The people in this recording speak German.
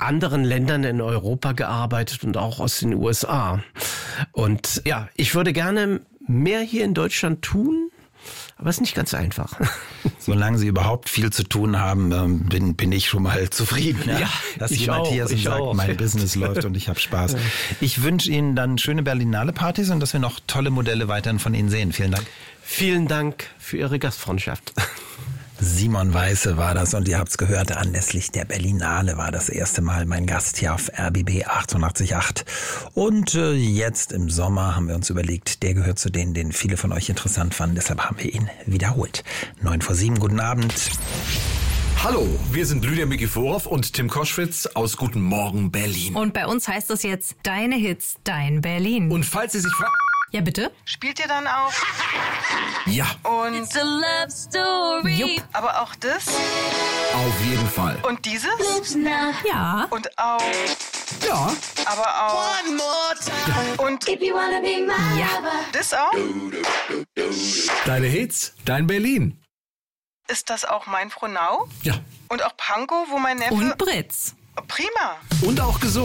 anderen Ländern in Europa gearbeitet und auch aus den USA. Und ja, ich würde gerne mehr hier in Deutschland tun, aber es ist nicht ganz einfach. Solange Sie überhaupt viel zu tun haben, bin ich schon mal zufrieden. Ja, dass ich Sie Matthias auch, und sagt, mein Business läuft und ich habe Spaß. Ich wünsche Ihnen dann schöne Berlinale-Partys und dass wir noch tolle Modelle weiterhin von Ihnen sehen. Vielen Dank. Vielen Dank für Ihre Gastfreundschaft. Simon Weiße war das und ihr habt's gehört, anlässlich der Berlinale war das erste Mal mein Gast hier auf RBB 88.8. Und jetzt im Sommer haben wir uns überlegt, der gehört zu denen, den viele von euch interessant fanden, deshalb haben wir ihn wiederholt. 9:07, guten Abend. Hallo, wir sind Lydia Mikiforov und Tim Koschwitz aus Guten Morgen Berlin. Und bei uns heißt es jetzt Deine Hits, Dein Berlin. Und falls Sie sich fragen... Ja, bitte? Spielt ihr dann auch? Ja, Und It's a love story. Jupp. aber auch das? auf jeden Fall. Und dieses? Ja. Und auch. Ja, Aber auch. Und If you wanna be my lover. das auch? deine Hits, dein Berlin. Ist das auch mein Frohnau? Ja, Und auch Pankow, wo mein Neffe... Und Britz. Prima. und auch gesund.